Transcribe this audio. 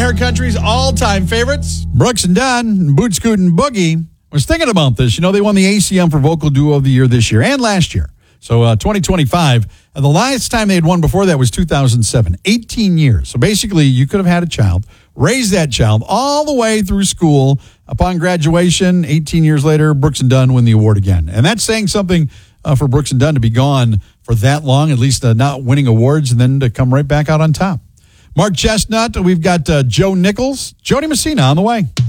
Bear Country's all-time favorites, Brooks and Dunn, Boot Scoot and Boogie. I was thinking about this. You know, they won the ACM for Vocal Duo of the Year this year and last year. So 2025. And the last time they had won before that was 2007. 18 years. So basically, you could have had a child, raised that child all the way through school. Upon graduation, 18 years later, Brooks and Dunn win the award again. And that's saying something for Brooks and Dunn to be gone for that long, at least not winning awards, and then to come right back out on top. Mark Chestnut, we've got Joe Nichols, Jody Messina on the way.